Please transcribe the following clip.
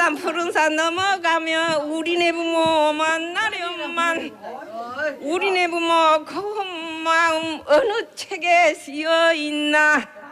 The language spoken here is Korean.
푸른산 푸른산 넘어가며 우리네 부모 만나려만 우리네 부모 고운 마음 어느 책에 쓰여 있나